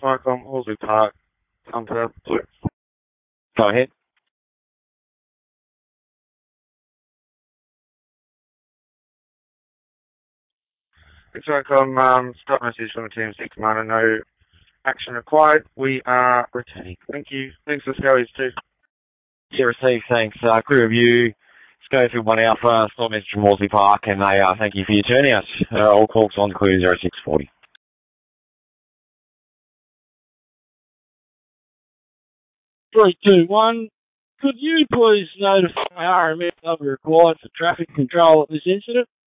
Cyclone, Horsley Park, Hunter, Blue. Go ahead. It's Cyclone, start message from Team 6 Minor, no action required. We are returning. Thank you. Thanks for Scowies too. Yeah, received, thanks. Crew review, Schofield 1 Alpha, start message from Horsley Park, and they thank you for your turnout. All calls on Clue 0640. 3, 2, 1. Could you please notify RMS of the required for traffic control at this incident?